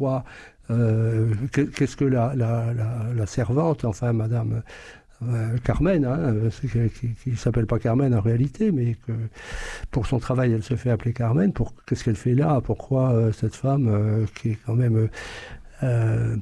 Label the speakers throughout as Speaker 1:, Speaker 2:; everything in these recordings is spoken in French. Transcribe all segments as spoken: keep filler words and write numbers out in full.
Speaker 1: pourquoi, euh, qu'est-ce que la, la, la, la servante, enfin Madame euh, Carmen, hein, qui ne s'appelle pas Carmen en réalité, mais que pour son travail elle se fait appeler Carmen, pour, qu'est-ce qu'elle fait là, pourquoi euh, cette femme euh, qui est quand même... Euh,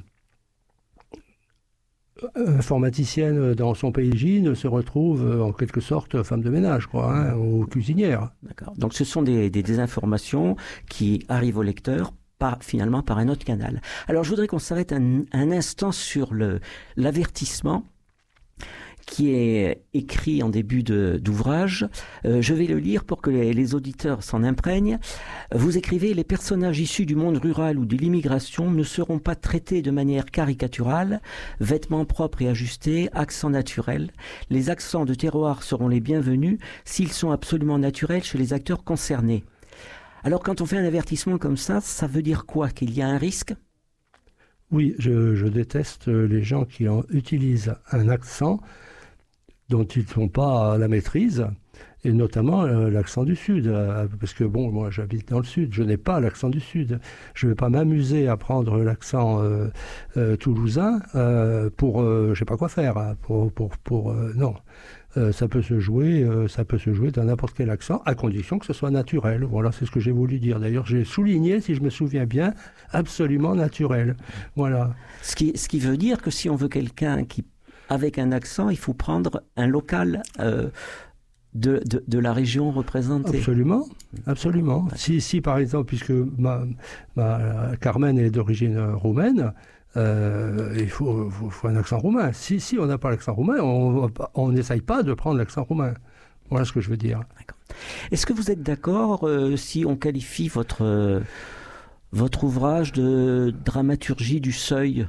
Speaker 1: informaticienne dans son P J ne se retrouve en quelque sorte femme de ménage, quoi, hein, ou cuisinière.
Speaker 2: D'accord. Donc ce sont des, des, des informations qui arrivent au lecteur par, finalement par un autre canal. Alors je voudrais qu'on s'arrête un, un instant sur le, l'avertissement qui est écrit en début de, d'ouvrage. Euh, je vais le lire pour que les, les auditeurs s'en imprègnent. Vous écrivez « Les personnages issus du monde rural ou de l'immigration ne seront pas traités de manière caricaturale, vêtements propres et ajustés, accents naturels. Les accents de terroir seront les bienvenus s'ils sont absolument naturels chez les acteurs concernés. » Alors quand on fait un avertissement comme ça, ça veut dire quoi? Qu'il y a un risque?
Speaker 1: Oui, je, je déteste les gens qui en utilisent un accent dont ils ne sont pas à la maîtrise, et notamment euh, l'accent du Sud. Euh, parce que, bon, moi, j'habite dans le Sud, je n'ai pas l'accent du Sud. Je ne vais pas m'amuser à prendre l'accent euh, euh, toulousain euh, pour, euh, je ne sais pas quoi faire, hein, pour, pour, pour euh, non. Euh, ça peut se jouer, euh, ça peut se jouer dans n'importe quel accent, à condition que ce soit naturel. Voilà, c'est ce que j'ai voulu dire. D'ailleurs, j'ai souligné, si je me souviens bien, absolument naturel. Voilà.
Speaker 2: Ce qui, ce qui veut dire que si on veut quelqu'un qui avec un accent, il faut prendre un local euh, de, de, de la région représentée.
Speaker 1: Absolument, absolument. Ouais. Si, si, par exemple, puisque ma, ma Carmen est d'origine roumaine, euh, il faut, faut, faut un accent roumain. Si, si on n'a pas l'accent roumain, on n'essaye pas de prendre l'accent roumain. Voilà ce que je veux dire.
Speaker 2: D'accord. Est-ce que vous êtes d'accord euh, si on qualifie votre, euh, votre ouvrage de dramaturgie du seuil?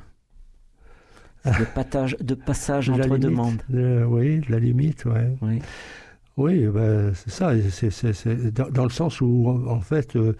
Speaker 2: De, patage, de passage
Speaker 1: de
Speaker 2: entre
Speaker 1: limite,
Speaker 2: deux mondes.
Speaker 1: De, oui, de la limite, ouais.
Speaker 2: Oui.
Speaker 1: Oui, ben, c'est ça. C'est, c'est, c'est dans, dans le sens où, en fait, euh,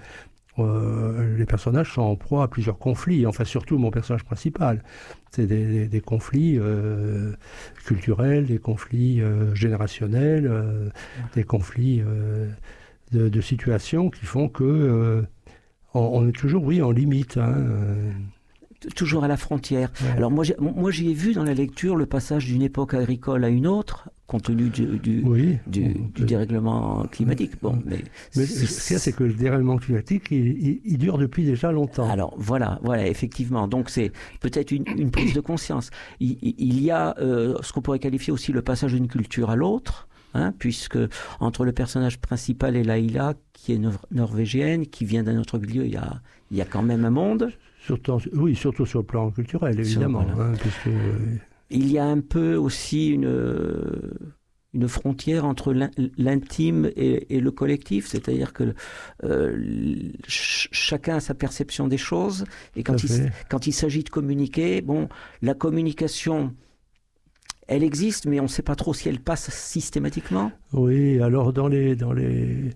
Speaker 1: euh, les personnages sont en proie à plusieurs conflits. Enfin, surtout mon personnage principal. C'est des, des, des conflits euh, culturels, des conflits euh, générationnels, euh, ouais. des conflits euh, de, de situations qui font que euh, on, on est toujours, oui, en limite. Hein, euh,
Speaker 2: Toujours à la frontière.
Speaker 1: Ouais.
Speaker 2: Alors moi, j'ai, moi, j'y ai vu dans la lecture le passage d'une époque agricole à une autre, compte tenu du, du,
Speaker 1: oui,
Speaker 2: du, du dérèglement climatique. Bon, mais
Speaker 1: mais ce qu'il y a, c'est que le dérèglement climatique, il, il, il dure depuis déjà longtemps.
Speaker 2: Alors voilà, voilà, effectivement. Donc c'est peut-être une, une prise de conscience. Il, il y a euh, ce qu'on pourrait qualifier aussi le passage d'une culture à l'autre. Hein, puisque entre le personnage principal et Laïla, qui est nor- norvégienne, qui vient d'un autre milieu, il y a, il y a quand même un monde.
Speaker 1: Surtout, oui, surtout sur le plan culturel, évidemment.
Speaker 2: Sur, voilà.
Speaker 1: hein, puisque...
Speaker 2: Il y a un peu aussi une, une frontière entre l'intime et, et le collectif, c'est-à-dire que euh, ch- chacun a sa perception des choses, et quand, il, quand il s'agit de communiquer, bon, la communication... Elle existe, mais on ne sait pas trop si elle passe systématiquement.
Speaker 1: Oui, alors dans les... Dans les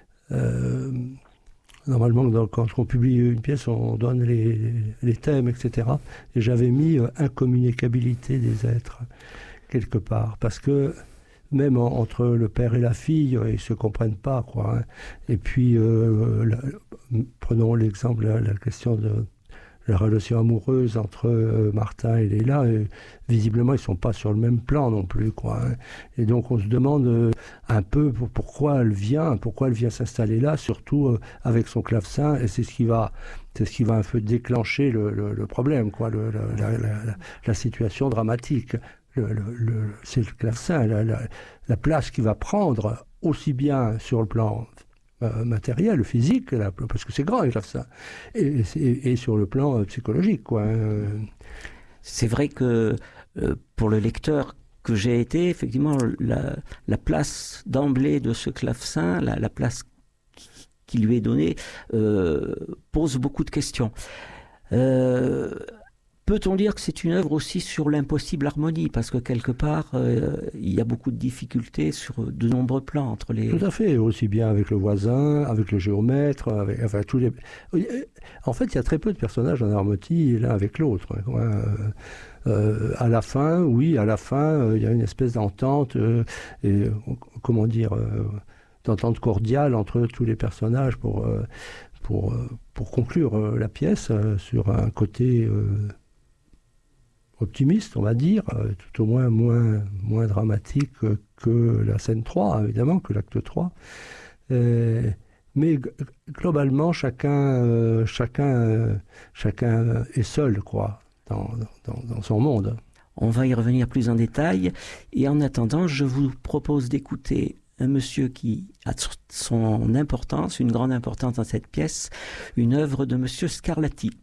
Speaker 1: euh, normalement, dans, quand on publie une pièce, on donne les, les thèmes, et cetera. Et j'avais mis euh, incommunicabilité des êtres, quelque part. Parce que même en, entre le père et la fille, ils ne se comprennent pas, quoi. Hein. Et puis, euh, la, prenons l'exemple, la, la question de... la relation amoureuse entre euh, Martin et Léla, et visiblement ils sont pas sur le même plan non plus, quoi. Hein. Et donc on se demande euh, un peu pour, pourquoi elle vient, pourquoi elle vient s'installer là, surtout euh, avec son clavecin, et c'est ce qui va, c'est ce qui va un peu déclencher le, le, le problème, quoi, le, le, la, la, la, la situation dramatique. Le, le, le, c'est le clavecin, la, la, la place qu'il va prendre aussi bien sur le plan matériel, physique, là, parce que c'est grand, ils savent ça, et, et, et sur le plan euh, psychologique, quoi. Hein.
Speaker 2: C'est vrai que euh, pour le lecteur que j'ai été, effectivement, la, la place d'emblée de ce clavecin, la, la place qui, qui lui est donnée, euh, pose beaucoup de questions. Euh, Peut-on dire que c'est une œuvre aussi sur l'impossible harmonie, parce que quelque part, euh, il y a beaucoup de difficultés sur de nombreux plans entre les...
Speaker 1: Tout à fait, aussi bien avec le voisin, avec le géomètre, avec, enfin tous les... En fait, il y a très peu de personnages en harmonie l'un avec l'autre. Hein. Euh, à la fin, oui, à la fin, euh, il y a une espèce d'entente, euh, et, comment dire, euh, d'entente cordiale entre tous les personnages pour... Euh, pour, pour conclure la pièce sur un côté optimiste, on va dire, tout au moins moins, moins dramatique que la scène trois, évidemment, que l'acte trois. Euh, mais globalement, chacun, euh, chacun, euh, chacun est seul, quoi, dans, dans, dans son monde.
Speaker 2: On va y revenir plus en détail. Et en attendant, je vous propose d'écouter un monsieur qui a son importance, une grande importance dans cette pièce, une œuvre de monsieur Scarlatti.